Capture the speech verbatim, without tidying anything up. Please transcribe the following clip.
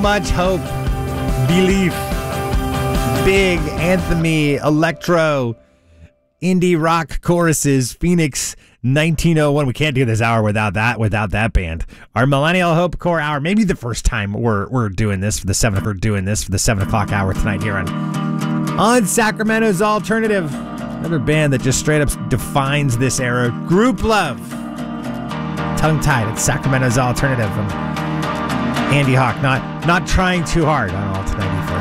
much hope, belief, big anthemy, electro, indie rock choruses, Phoenix nineteen oh one. We can't do this hour without that without that band. Our Millennial Hope Core hour, maybe the first time we're we're doing this for the seven we're doing this for the seven o'clock hour tonight here on on Sacramento's Alternative. Another band that just straight up defines this era. Group Love. Tongue tied at Sacramento's Alternative. And Andy Hawk not not trying too hard on all